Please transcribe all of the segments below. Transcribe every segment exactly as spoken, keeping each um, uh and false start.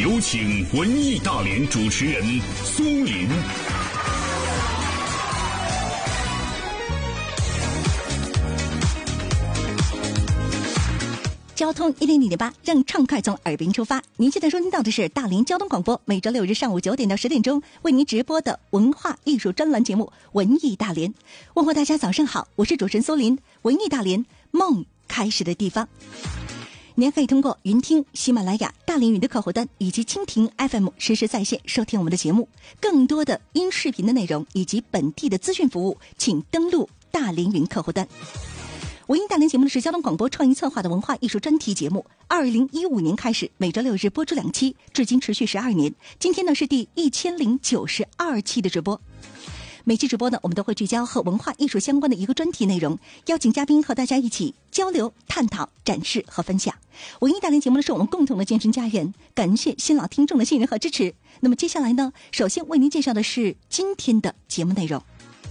有请文艺大联主持人苏林。 交通一零零点八，让畅快从耳边出发。您现在收听到的是大连交通广播，每周六日上午九点到十点钟为您直播的文化艺术专栏节目《文艺大连》。问候大家早上好，我是主持人苏林。文艺大连，梦开始的地方。您可以通过云听、喜马拉雅、大连云的客户端以及蜻蜓 F M 实时在线收听我们的节目。更多的音视频的内容以及本地的资讯服务，请登录大连云客户端。文艺大连节目呢是交通广播创意策划的文化艺术专题节目，二零一五年开始每周六日播出两期，至今持续十二年。今天呢是第一千零九十二期的直播。每期直播呢，我们都会聚焦和文化艺术相关的一个专题内容，邀请嘉宾和大家一起交流、探讨、展示和分享。文艺大连节目呢是我们共同的健身家园，感谢新老听众的信任和支持。那么接下来呢，首先为您介绍的是今天的节目内容。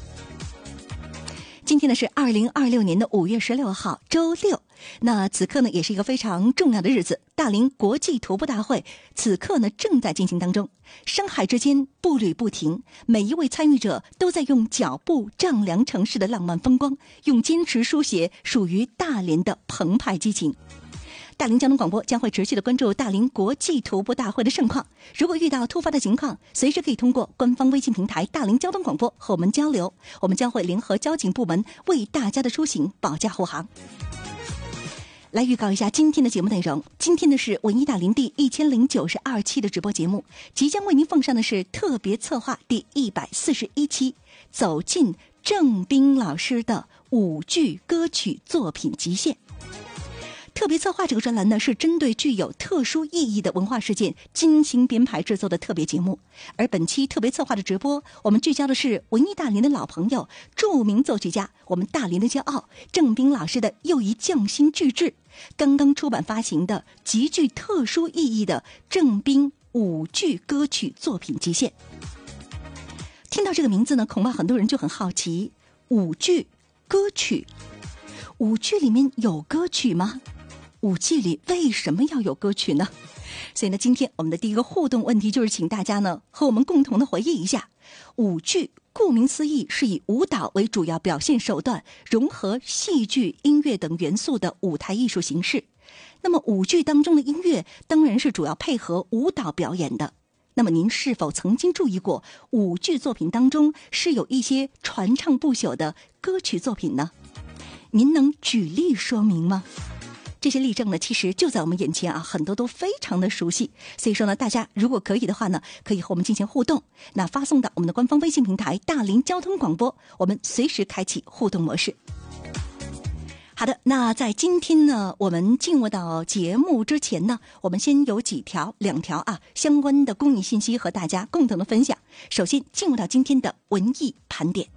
今天呢是二零二六年的五月十六号，周六。那此刻呢也是一个非常重要的日子，大连国际徒步大会此刻呢正在进行当中。山海之间步履不停，每一位参与者都在用脚步丈量城市的浪漫风光，用坚持书写属于大连的澎湃激情。大连交通广播将会持续的关注大连国际徒步大会的盛况，如果遇到突发的情况，随时可以通过官方微信平台大连交通广播和我们交流，我们将会联合交警部门为大家的出行保驾护航。来预告一下今天的节目内容，今天的是文艺大连第一千零九十二期的直播节目，即将为您奉上的是特别策划第一百四十一期，走进郑斌老师的舞剧歌曲作品极限。特别策划这个专栏呢，是针对具有特殊意义的文化事件精心编排制作的特别节目。而本期特别策划的直播，我们聚焦的是文艺大连的老朋友、著名作曲家、我们大连的骄傲郑斌老师的又一匠心巨制，刚刚出版发行的极具特殊意义的郑斌舞剧歌曲作品极限。听到这个名字呢，恐怕很多人就很好奇，舞剧歌曲，舞剧里面有歌曲吗？舞剧里为什么要有歌曲呢？所以呢，今天我们的第一个互动问题就是请大家呢和我们共同的回忆一下，舞剧顾名思义是以舞蹈为主要表现手段，融合戏剧、音乐等元素的舞台艺术形式。那么舞剧当中的音乐当然是主要配合舞蹈表演的。那么您是否曾经注意过舞剧作品当中是有一些传唱不朽的歌曲作品呢？您能举例说明吗？这些例证呢，其实就在我们眼前啊，很多都非常的熟悉。所以说呢，大家如果可以的话呢，可以和我们进行互动，那发送到我们的官方微信平台大连交通广播，我们随时开启互动模式。好的，那在今天呢，我们进入到节目之前呢，我们先有几条两条啊相关的公益信息和大家共同的分享。首先进入到今天的文艺盘点。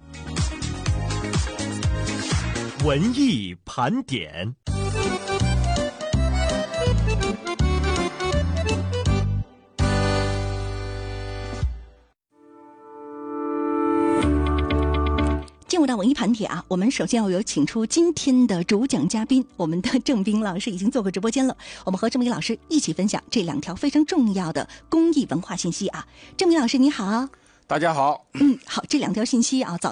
文艺盘点。 进入到文艺盘点啊，我们首先要有请出今天的主讲嘉宾，我们的郑斌老师已经做过直播间了，我们和郑斌老师一起分享这两条非常重要的公益文化信息啊。郑斌老师你好。 大家好。 嗯，好，这两条信息啊，早